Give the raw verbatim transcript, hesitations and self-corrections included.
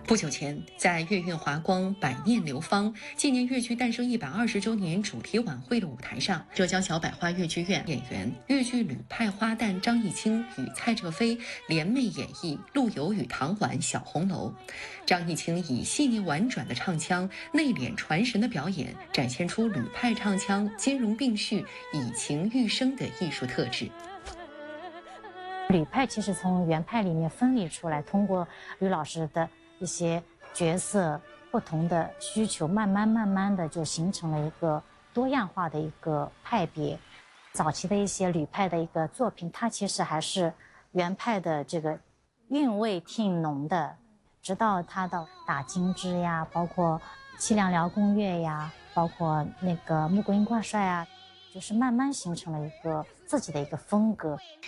不久前，在粤韵华光百念流芳纪念粤剧诞生一百二十周年主题晚会的舞台上，浙江小百花粤剧院演员粤剧吕派花旦张艺兴与蔡浙菲联袂演绎陆游与唐婉《小红楼》。张艺兴以细腻婉转的唱腔、内敛传神的表演，展现出吕派唱腔兼容并蓄、以情喻声的艺术特质。 吕派其实从原派里面分离出来，通过吕老师的一些角色不同的需求，慢慢慢慢的就形成了一个多样化的一个派别。早期的一些吕派的一个作品，它其实还是原派的这个韵味挺浓的，直到它的打金枝呀，包括凄凉辽宫乐呀，包括那个穆桂英挂帅啊，就是慢慢形成了一个自己的一个风格。